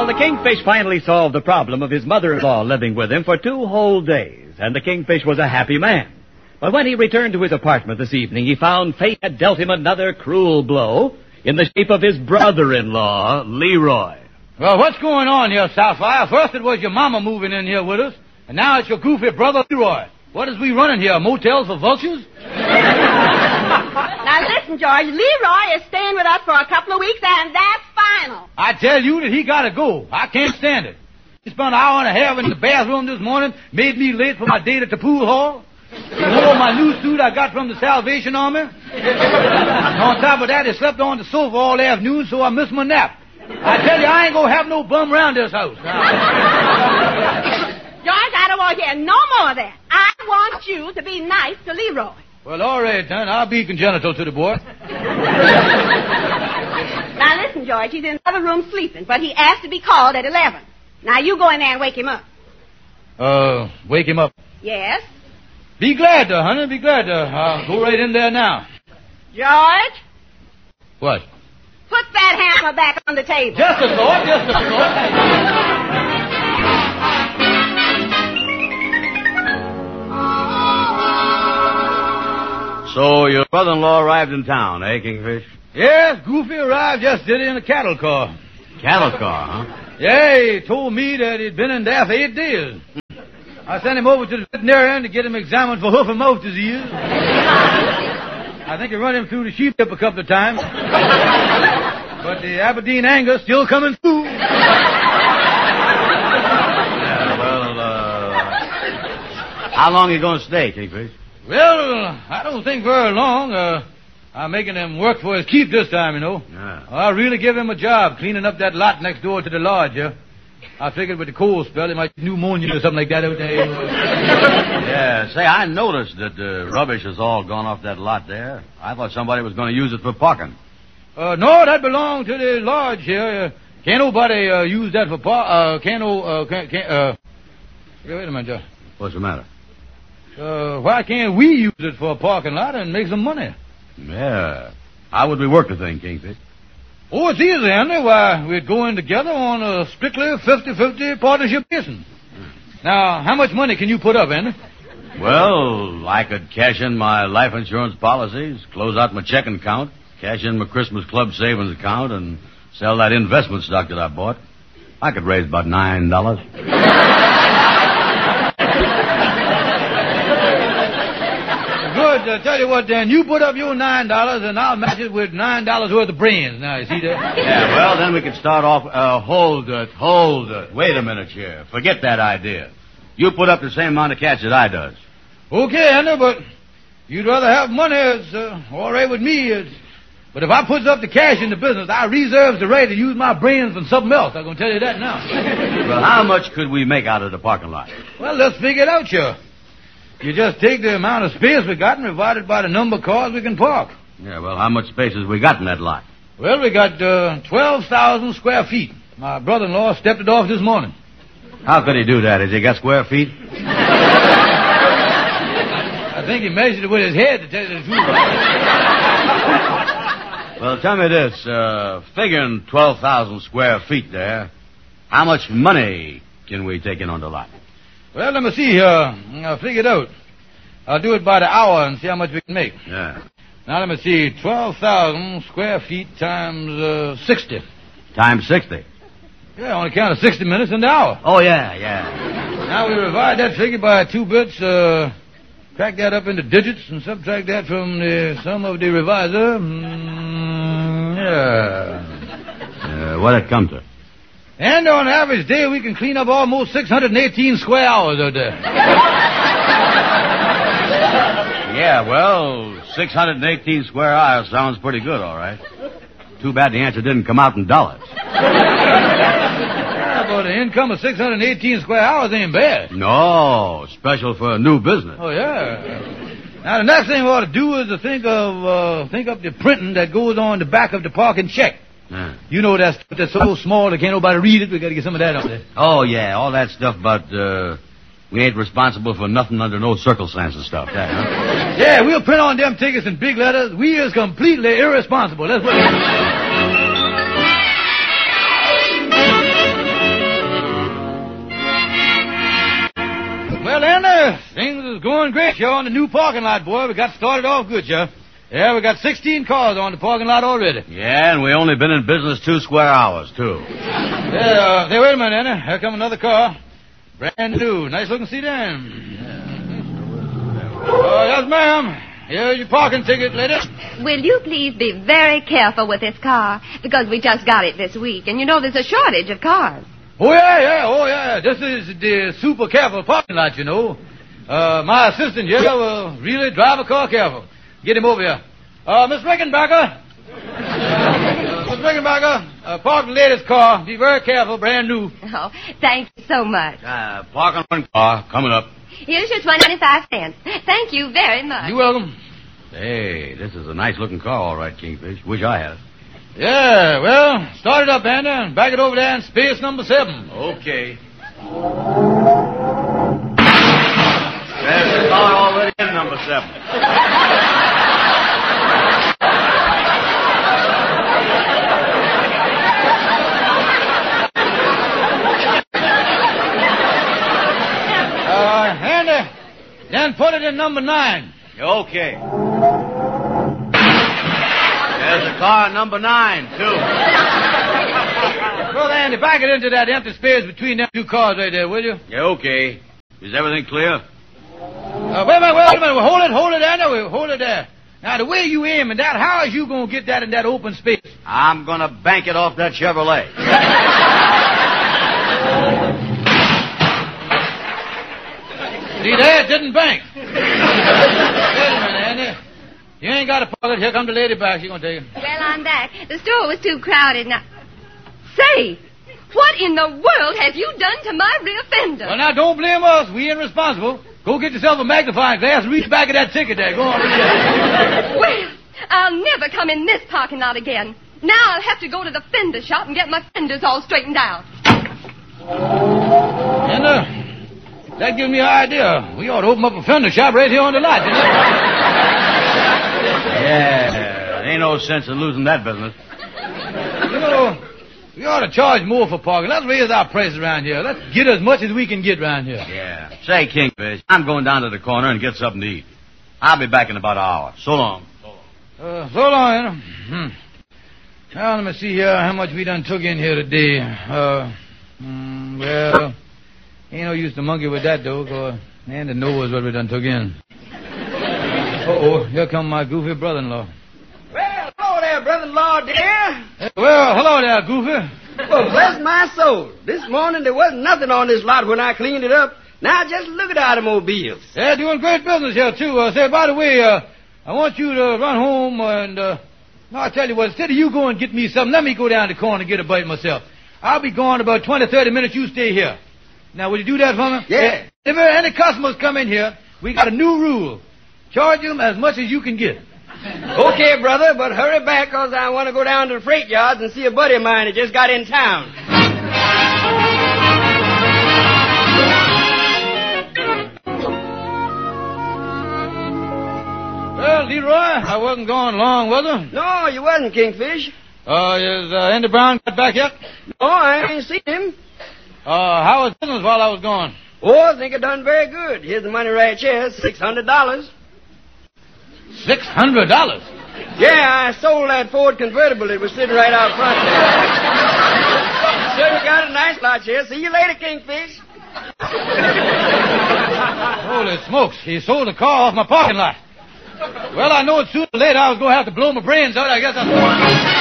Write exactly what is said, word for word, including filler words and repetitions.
Well, the Kingfish finally solved the problem of his mother-in-law living with him for two whole days, and the Kingfish was a happy man. But when he returned to his apartment this evening, he found fate had dealt him another cruel blow in the shape of his brother-in-law, Leroy. Well, what's going on here, Southfire? First it was your mama moving in here with us, and now it's your goofy brother, Leroy. What is we running here, motels for vultures? Now listen, George, Leroy is staying with us for a couple of weeks, and that's final. I tell you that he gotta go. I can't stand it. He spent an hour and a half in the bathroom this morning, made me late for my date at the pool hall. He wore my new suit I got from the Salvation Army. And on top of that, he slept on the sofa all afternoon, so I missed my nap. I tell you, I ain't gonna have no bum around this house. George, I don't want to hear no more of that. I want you to be nice to Leroy. Well, all right, then. I'll be congenital to the boy. Now, listen, George, he's in the other room sleeping, but he asked to be called at eleven. Now, you go in there and wake him up. Uh, wake him up. Yes? Be glad to, honey. Be glad to. I'll go right in there now. George? What? Put that hammer back on the table. Just a thought, just a thought. So your brother-in-law arrived in town, eh, Kingfish? Yes, Goofy arrived yesterday in a cattle car. Cattle car, huh? Yeah, he told me that he'd been in there for eight days. I sent him over to the veterinarian to get him examined for hoof and mouth disease. I think he run him through the sheep hip a couple of times. But the Aberdeen Angus still coming through. Yeah, well, uh... how long are you going to stay, Kingfish? Well, I don't think very long. Uh, I'm making him work for his keep this time, you know. Yeah. I'll really give him a job cleaning up that lot next door to the lodge, yeah. I figured with the cold spell, he might get pneumonia or something like that out there. Yeah, say, I noticed that the rubbish has all gone off that lot there. I thought somebody was going to use it for parking. Uh, no, that belonged to the lodge here. Uh, can't nobody uh, use that for park. Uh, can't no. Uh, can't. can't uh... Wait a minute, Joe. What's the matter? Uh, why can't we use it for a parking lot and make some money? Yeah. How would we work the thing, Kingfish? Oh, it's easy, Andy. Why, we'd go in together on a strictly fifty-fifty partnership basis. Now, how much money can you put up, Andy? Well, I could cash in my life insurance policies, close out my checking account, cash in my Christmas Club savings account, and sell that investment stock that I bought. I could raise about nine dollars. Good. Uh, tell you what, then. You put up your nine dollars, and I'll match it with nine dollars worth of brains. Now, you see that? Yeah, well, then we could start off... Uh, hold it, hold it. Wait a minute here. Forget that idea. You put up the same amount of cash that I does. Okay, Andy, but you'd rather have money. It's uh, all right with me. It's... But if I puts up the cash in the business, I reserves the right to use my brains for something else. I'm going to tell you that now. Well, how much could we make out of the parking lot? Well, let's figure it out, sure. You just take the amount of space we got and divide it by the number of cars we can park. Yeah, well, how much space has we got in that lot? Well, we got uh, twelve thousand square feet. My brother-in-law stepped it off this morning. How could he do that? Has he got square feet? I think he measured it with his head, to tell you the truth. Well, tell me this. Uh, figuring twelve thousand square feet there, how much money can we take in on the lot? Well, let me see here. I'll figure it out. I'll do it by the hour and see how much we can make. Yeah. Now, let me see. twelve thousand square feet times uh, sixty. Times sixty. Yeah, on account of sixty minutes in the hour. Oh, yeah, yeah. Now, we divide that figure by two bits, uh, crack that up into digits, and subtract that from the sum of the revisor. Mm, yeah. Uh, what'd it come to? And on an average day, we can clean up almost six hundred eighteen square hours out there. Yeah, well, six hundred eighteen square hours sounds pretty good, all right. Too bad the answer didn't come out in dollars. Yeah, but the income of six hundred eighteen square hours ain't bad. No, special for a new business. Oh, yeah. Now, the next thing we ought to do is to think of, uh, think up the printing that goes on the back of the parking check. Yeah. You know that's, that's so small that can't nobody read it. We got to get some of that up there. Oh, yeah, all that stuff about, uh, we ain't responsible for nothing under no circumstances and stuff. That, huh? Yeah, we'll print on them tickets in big letters. We is completely irresponsible. That's what it is. going great, y'all, on the new parking lot, boy. We got started off good, y'all. Yeah, we got sixteen cars on the parking lot already. Yeah, and we only been in business two square hours, too. Yeah, uh, hey, wait a minute, Anna. Here come another car. Brand new. Nice looking sedan. Uh, yes, ma'am. Here's your parking ticket, lady. Will you please be very careful with this car? Because we just got it this week, and you know there's a shortage of cars. Oh, yeah, yeah, oh, yeah. This is the super careful parking lot, you know. Uh, my assistant here will really drive a car careful. Get him over here. Uh, Miss Rickenbacker. uh, Miss Rickenbacker, uh, park the lady's car. Be very careful, brand new. Oh, thank you so much. Uh, parking one car, coming up. Here's your twenty-five cents. Thank you very much. You're welcome. Hey, this is a nice-looking car, all right, Kingfish. Wish I had it. Yeah, well, start it up, Andy, and back it over there in space number seven. Okay. There's the car already in number seven. Uh, Andy, then put it in number nine. Okay. There's the car number nine, too. Well, Andy, back it into that empty space between them two cars right there, will you? Yeah, okay. Is everything clear? Uh, wait a minute, wait a minute. Hold it, hold it, Andy. Hold it there. Now, the way you aim at that, how is you going to get that in that open space? I'm going to bank it off that Chevrolet. See there, it didn't bank. Wait a minute, Andy. You ain't got to park it. Here comes the lady back. She's going to take it. Well, I'm back. The store was too crowded now. Say, what in the world have you done to my rear fender? Well, now, don't blame us. We ain't responsible. Go get yourself a magnifying glass and reach back at that ticket there. Go on. Well, I'll never come in this parking lot again. Now I'll have to go to the fender shop and get my fenders all straightened out. And, uh, that gives me an idea. We ought to open up a fender shop right here on the lot, didn't it? Yeah, ain't no sense in losing that business. You know, we ought to charge more for parking. Let's raise our prices around here. Let's get as much as we can get around here. Yeah. Say, Kingfish, I'm going down to the corner and get something to eat. I'll be back in about an hour. So long. So long. Uh, so long, Anna. Hmm. Now, let me see here how much we done took in here today. Uh, mm, well, ain't no use to monkey with that, though, because Andy knows what we done took in. Uh-oh, here come my goofy brother-in-law. Well, hello there, brother-in-law, dear. Hey, well, hello there, Goofy. Well, bless my soul. This morning there wasn't nothing on this lot when I cleaned it up. Now just look at the automobiles. They're doing great business here, too. Uh, say, by the way, uh, I want you to run home and, uh, no, I'll tell you what, instead of you going and get me something, let me go down the corner and get a bite myself. I'll be gone about twenty, thirty minutes. You stay here. Now, will you do that for me? Yeah. If any customers come in here, we got a new rule. Charge them as much as you can get. Okay, brother, but hurry back, because I want to go down to the freight yards and see a buddy of mine that just got in town. Well, Leroy, I wasn't gone long, was I? No, you wasn't, Kingfish. Uh, is uh, Andy Brown got back yet? No, I ain't seen him. Uh, how was business while I was gone? Oh, I think I done very good. Here's the money right here, six hundred dollars. Six hundred dollars? Yeah, I sold that Ford convertible that was sitting right out front there. Sure, you got a nice lot here. See you later, Kingfish. Holy smokes, he sold the car off my parking lot. Well, I know it sooner or later I was going to have to blow my brains out. I guess I...